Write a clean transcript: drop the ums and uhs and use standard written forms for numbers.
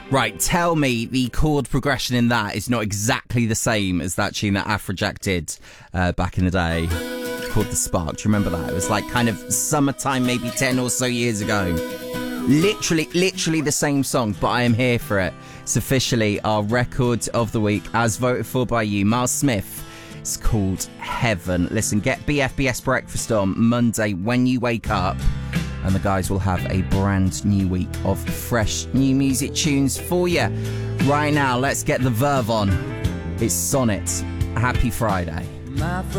Right, tell me the chord progression in that is not exactly the same as that tune that Afrojack did back in the day called The Spark. Do you remember that? It was like kind of summertime, maybe 10 or so years ago. Literally the same song, but I am here for it. It's officially our record of the week as voted for by you, Miles Smith. It's called Heaven. Listen, get BFBS Breakfast on Monday when you wake up, and the guys will have a brand new week of fresh new music tunes for you. Right now, let's get the verve on. It's Sonnet. Happy Friday.